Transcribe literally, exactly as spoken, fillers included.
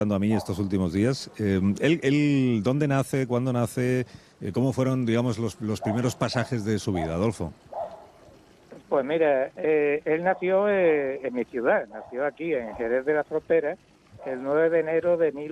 a mí estos últimos días. Eh, él, él, ¿dónde nace? ¿Cuándo nace? Eh, ¿Cómo fueron, digamos, los, los primeros pasajes de su vida, Adolfo? Pues mira, eh, él nació eh, en mi ciudad, nació aquí en Jerez de la Frontera el nueve de enero de mil